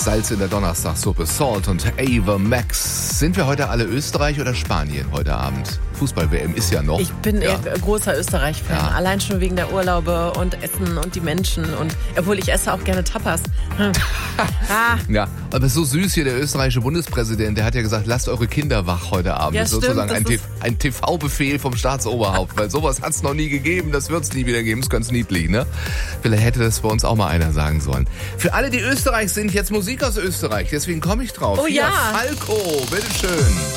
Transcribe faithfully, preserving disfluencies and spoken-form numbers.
Salz in der Donnerstagssuppe, Salt und Ava Max. Sind wir heute alle Österreich oder Spanien heute Abend? Fußball-W M ist ja noch. Ich bin ja. eher großer Österreich-Fan. Ja. Allein schon wegen der Urlaube und Essen und die Menschen. Und obwohl ich esse auch gerne Tapas. Hm. ah. Ja, aber so süß hier, der österreichische Bundespräsident, der hat ja gesagt, lasst eure Kinder wach heute Abend. Ja, das ist sozusagen ein, stimmt, ein T V-Befehl vom Staatsoberhaupt, weil sowas hat es noch nie gegeben, das wird es nie wieder geben, ist ganz niedlich, ne? Vielleicht hätte das bei uns auch mal einer sagen sollen. Für alle, die Österreich sind, jetzt Musik aus Österreich, deswegen komme ich drauf. Oh Hier, ja. Falco, bitteschön.